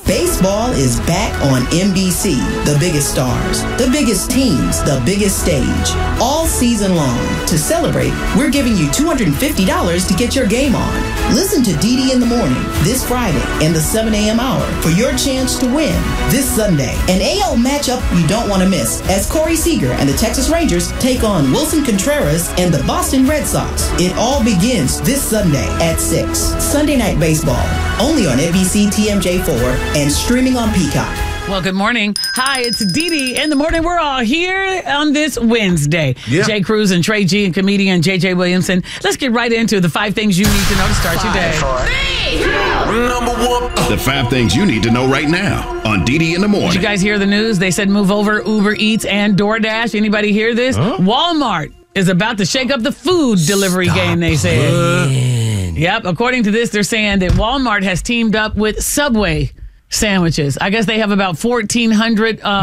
Baseball is back on NBC. The biggest stars, the biggest teams, the biggest stage. All season long. To celebrate, we're giving you $250 to get your game on. Listen to DD in the Morning this Friday in the 7 a.m. hour for your chance to win this Sunday. An AL matchup you don't want to miss as Corey Seager and the Texas Rangers take on Wilson Contreras and the Boston Red Sox. It all begins this Sunday at 6. Sunday Night Baseball, only on NBC TMJ4 and streaming on Peacock. Well, good morning. Hi, it's Dee Dee in the morning. We're all here on this Wednesday. Yeah. Jay Cruz and Trey G and comedian JJ Williamson. Let's get right into the 5 things you need to know to start your day. 3, 2, number 1. The 5 things you need to know right now on Dee Dee in the Morning. Did you guys hear the news? They said move over Uber Eats and DoorDash. Anybody hear this? Huh? Walmart is about to shake up the food delivery game, they said. Yep, according to this, they're saying that Walmart has teamed up with Subway sandwiches. I guess they have about 1,400. What?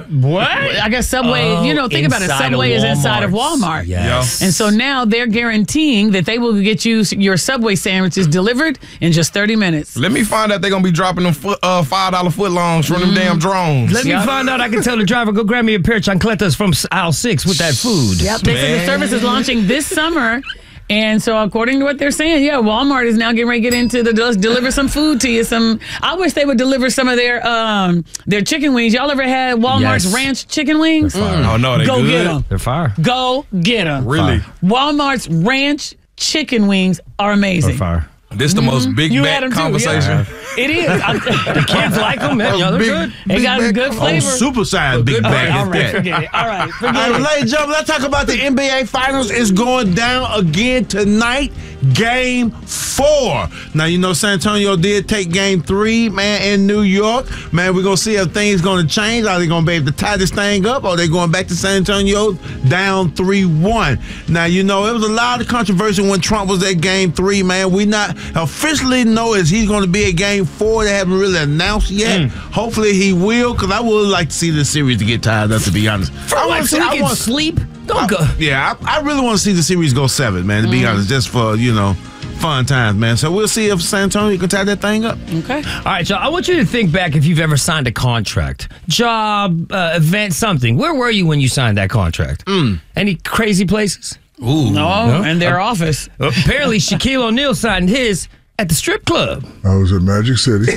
I guess Subway, think about it. Subway is inside of Walmart. Yes. And so now they're guaranteeing that they will get you your Subway sandwiches delivered in just 30 minutes. Let me find out they're going to be dropping them $5 footlongs from them damn drones. Let me find out I can tell the driver, go grab me a pair of chancletas from aisle 6 with that food. Yep. They said the service is launching this summer. And so according to what they're saying, Walmart is now getting ready to get into deliver some food to you. I wish they would deliver some of their chicken wings. Y'all ever had Walmart's ranch chicken wings? Oh, no, they Go good. get them. They're fire. Go get them. Really? Walmart's ranch chicken wings are amazing. They're fire. This the most big back conversation. It is. The kids like them, man. They're good. They got a good flavor. Supersized big bag. All right, forget it. All right, forget it. Ladies and gentlemen, let's talk about the NBA Finals. It's going down again tonight. Game 4. Now, San Antonio did take Game 3, man, in New York. Man, we're going to see if things going to change. Are they going to be able to tie this thing up, or are they going back to San Antonio down 3-1? Now, it was a lot of controversy when Trump was at Game 3, man. We not officially know if he's going to be at Game 4. They haven't really announced yet. Hopefully he will, because I would like to see this series to get tied up, to be honest. So we can sleep? Don't go. Yeah, I really want to see the series go 7, man, to be honest, just for, fun times, man. So we'll see if San Antonio can tie that thing up. Okay. All right, so I want you to think back if you've ever signed a contract, job, event, something. Where were you when you signed that contract? Any crazy places? Ooh. No, in their office. Apparently, Shaquille O'Neal signed his at the strip club. I was at Magic City,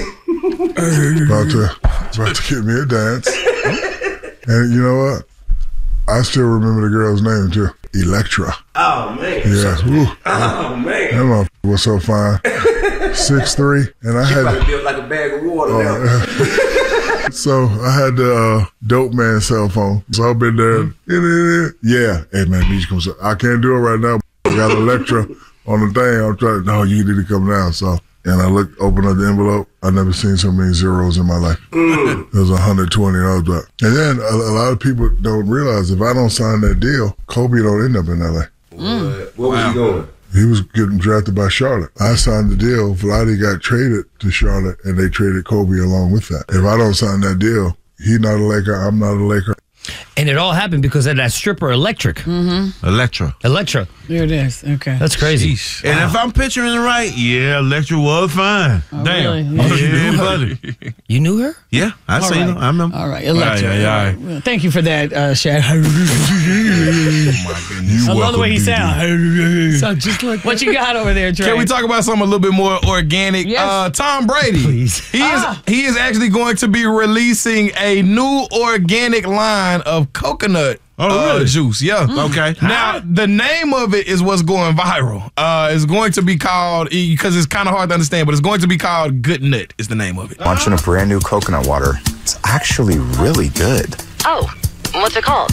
about to get me a dance. And you know what? I still remember the girl's name, too. Electra. Oh, man. Yeah. Oh, man. That motherfucker was so fine. 6'3", and I had built like a bag of water now. So I had the dope man cell phone. So I've been there. Yeah. Hey, man, need you come. I can't do it right now. I got Electra on the thing. I'm trying. No, you need to come down. So. And I opened up the envelope. I've never seen so many zeros in my life. It was 120. And I was like, and then a lot of people don't realize if I don't sign that deal, Kobe don't end up in L.A. Where was he going? He was getting drafted by Charlotte. I signed the deal. Vlade got traded to Charlotte, and they traded Kobe along with that. If I don't sign that deal, he's not a Laker, I'm not a Laker. And it all happened because of that stripper, Electra. Electra. There it is. Okay. That's crazy. And if I'm picturing it right, Electra was fine. Oh, damn. really? Yeah, buddy. You knew her? Yeah, I seen her. I remember. All right, Electra. Well, thank you for that, Shaq. Oh, my goodness. I love the way he sounds. Sounds just like What you got over there, Trey? Can we talk about something a little bit more organic? Yes. Tom Brady. Please. He is actually going to be releasing a new organic line of coconut juice. Yeah. Okay. Now, the name of it is what's going viral. It's going to be called, because it's kind of hard to understand, but it's going to be called Good Nut is the name of it. Launching a brand new coconut water. It's actually really good. Oh, what's it called?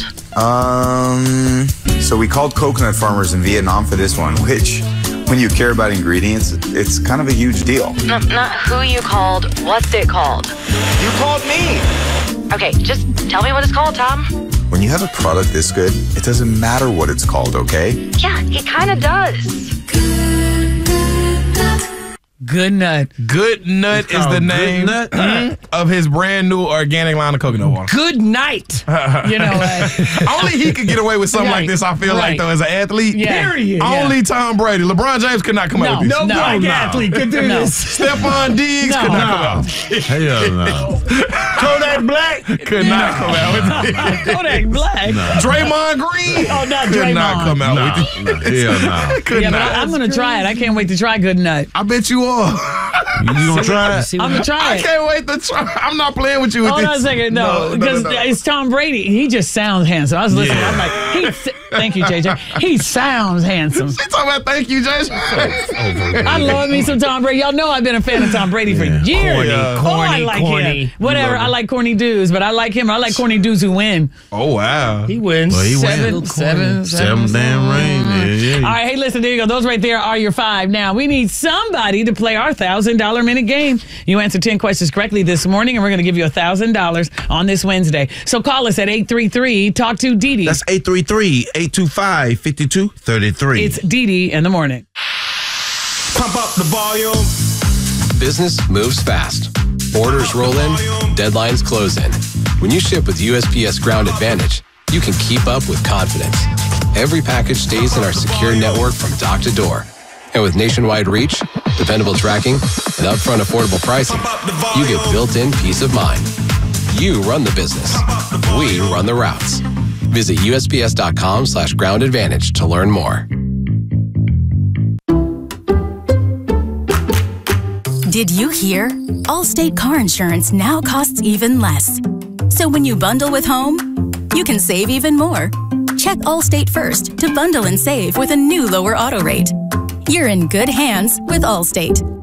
So we called coconut farmers in Vietnam for this one, which, when you care about ingredients, it's kind of a huge deal. Not who you called, what's it called? You called me! Okay, just tell me what it's called, Tom. When you have a product this good, it doesn't matter what it's called, okay? Yeah, it kind of does. Good Nut. Good Nut is the name of his brand new organic line of coconut water. Good night. You know what? Only he could get away with something like this, I feel like, though, as an athlete. Yeah. Period. Only Tom Brady. LeBron James could not come out with this. No black athlete could do this. Stephon Diggs could not come out. Hell no. Kodak Black could not come out with this. Kodak Black. Draymond Green Oh, not could Draymond. not come out with this. Hell no. Could Yeah, but not. I'm going to try it. I can't wait to try Good Nut. I bet you are. You gonna try it? I'm going to try I it. can't wait to try. I'm not playing with you with Hold this. on a second. No, because it's Tom Brady. He just sounds handsome. I was listening. I'm like, thank you, JJ. He sounds handsome. She talking about thank you, Jason. I love me some Tom Brady. Y'all know I've been a fan of Tom Brady for years. I like him. Whatever. I like corny dudes, but I like him. I like corny dudes who win. Oh, wow. He wins. Well, he Seven damn rings. Yeah. All right, hey, listen, there you go. Those right there are your 5. Now, we need somebody to play our $1,000 minute game. You answered 10 questions correctly this morning, and we're going to give you $1,000 on this Wednesday. So call us at 833 Talk to Dee Dee. That's 833-825-5233. It's Dee Dee in the morning. Pump up the volume. Business moves fast. Orders roll in, deadlines close in. When you ship with USPS Ground Advantage, you can keep up with confidence. Every package stays in our secure network from dock to door. And with nationwide reach, dependable tracking, and upfront affordable pricing, you get built-in peace of mind. You run the business. We run the routes. Visit USPS.com/Ground Advantage to learn more. Did you hear? Allstate car insurance now costs even less. So when you bundle with home, you can save even more. Check Allstate first to bundle and save with a new lower auto rate. You're in good hands with Allstate.